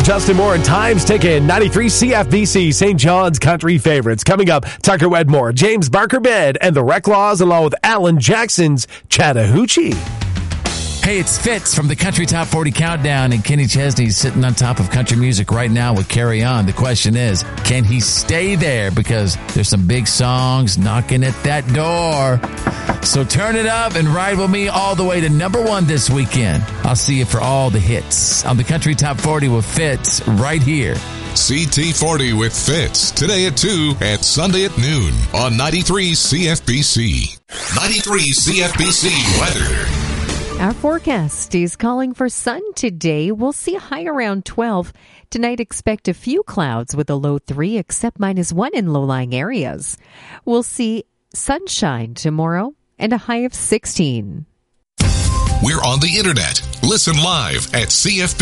Justin Moore and Times Ticking, 93 CFBC, St. John's Country Favorites. Coming up, Tucker Wedmore, James Barker Bed, and the Wreck Laws, along with Alan Jackson's Chattahoochee. Hey, it's Fitz from the Country Top 40 Countdown, and Kenny Chesney's sitting on top of country music right now with Carry On. The question is, can he stay there? Because there's some big songs knocking at that door. So turn it up and ride with me all the way to number 1 this weekend. I'll see you for all the hits on the Country Top 40 with Fitz right here. CT40 with Fitz, today at 2 and Sunday at noon on 93 CFBC. 93 CFBC weather. Our forecast is calling for sun today. We'll see a high around 12. Tonight, expect a few clouds with a low 3, except -1 in low-lying areas. We'll see sunshine tomorrow and a high of 16. We're on the internet. Listen live at CFB.